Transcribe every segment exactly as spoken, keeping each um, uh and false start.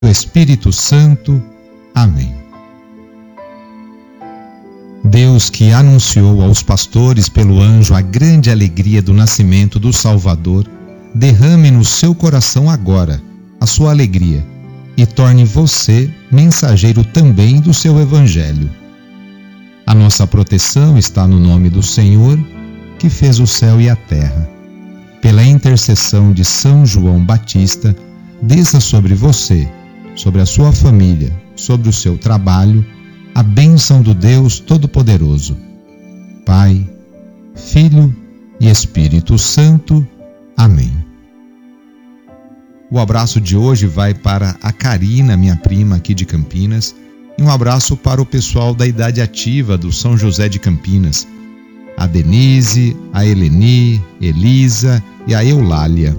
do Espírito Santo. Amém. Deus, que anunciou aos pastores pelo anjo a grande alegria do nascimento do Salvador, derrame no seu coração agora a sua alegria e torne você mensageiro também do seu Evangelho. A nossa proteção está no nome do Senhor, que fez o céu e a terra. Pela intercessão de São João Batista, desça sobre você, sobre a sua família, sobre o seu trabalho, a bênção do Deus Todo-Poderoso, Pai, Filho e Espírito Santo. Amém. O abraço de hoje vai para a Karina, minha prima aqui de Campinas, e um abraço para o pessoal da Idade Ativa do São José de Campinas, a Denise, a Eleni, Elisa e a Eulália.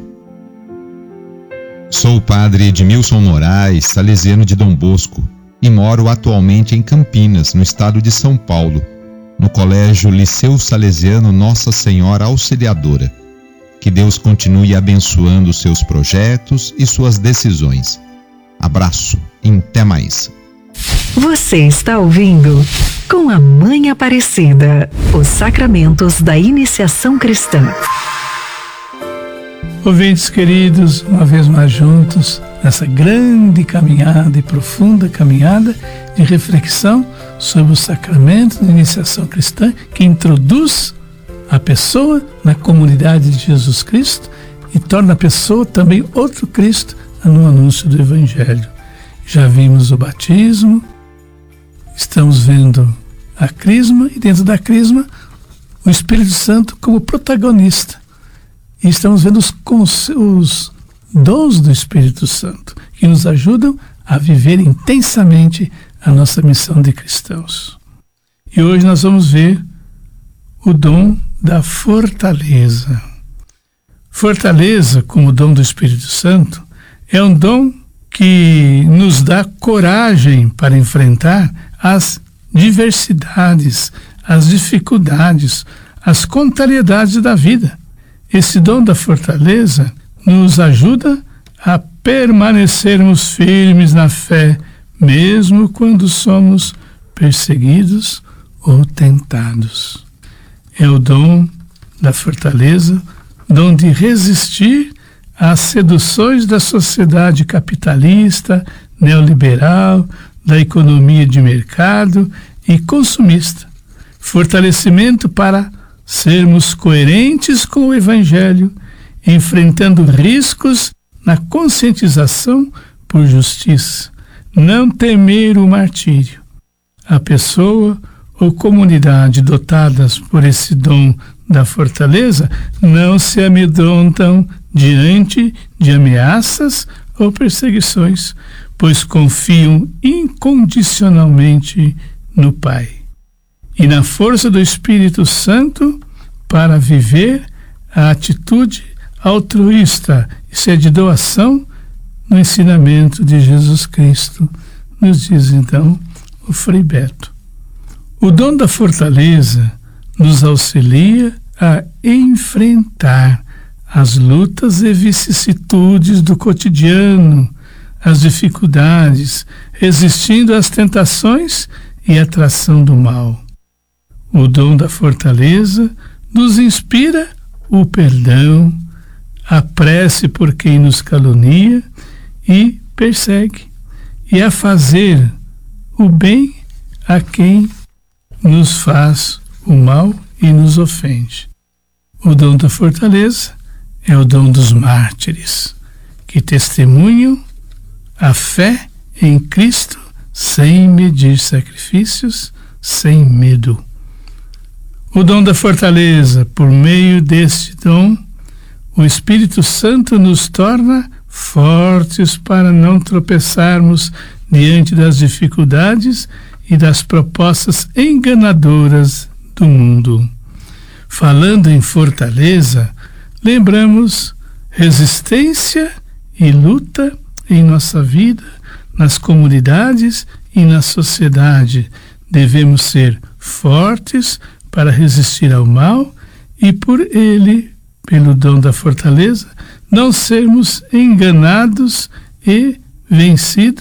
Sou o padre Edmilson Moraes, salesiano de Dom Bosco, e moro atualmente em Campinas, no estado de São Paulo, no Colégio Liceu Salesiano Nossa Senhora Auxiliadora. Que Deus continue abençoando seus projetos e suas decisões. Abraço e até mais. Você está ouvindo Com a Mãe Aparecida, os sacramentos da iniciação cristã. Ouvintes queridos, uma vez mais juntos, nessa grande caminhada e profunda caminhada de reflexão sobre o sacramento da iniciação cristã que introduz a pessoa na comunidade de Jesus Cristo e torna a pessoa também outro Cristo no anúncio do Evangelho. Já vimos o batismo, estamos vendo a crisma e dentro da crisma o Espírito Santo como protagonista. E estamos vendo os, os dons do Espírito Santo, que nos ajudam a viver intensamente a nossa missão de cristãos. E hoje nós vamos ver o dom da fortaleza. Fortaleza, como dom do Espírito Santo, é um dom que nos dá coragem para enfrentar as diversidades, as dificuldades, as contrariedades da vida. Esse dom da fortaleza nos ajuda a permanecermos firmes na fé, mesmo quando somos perseguidos ou tentados. É o dom da fortaleza, dom de resistir às seduções da sociedade capitalista, neoliberal, da economia de mercado e consumista. Fortalecimento para sermos coerentes com o Evangelho, enfrentando riscos na conscientização por justiça, não temer o martírio. A pessoa ou comunidade dotadas por esse dom da fortaleza não se amedrontam diante de ameaças ou perseguições, pois confiam incondicionalmente no Pai e na força do Espírito Santo para viver a atitude altruísta, isso é de doação, no ensinamento de Jesus Cristo, nos diz então o Frei Beto. O dom da fortaleza nos auxilia a enfrentar as lutas e vicissitudes do cotidiano, as dificuldades, resistindo às tentações e à atração do mal. O dom da fortaleza nos inspira o perdão, a prece por quem nos calunia e persegue, e a fazer o bem a quem nos faz o mal e nos ofende. O dom da fortaleza é o dom dos mártires, que testemunham a fé em Cristo sem medir sacrifícios, sem medo. O dom da fortaleza, por meio deste dom, o Espírito Santo nos torna fortes para não tropeçarmos diante das dificuldades e das propostas enganadoras do mundo. Falando em fortaleza, lembramos resistência e luta em nossa vida, nas comunidades e na sociedade. Devemos ser fortes para resistir ao mal e, por ele, pelo dom da fortaleza, não sermos enganados e vencido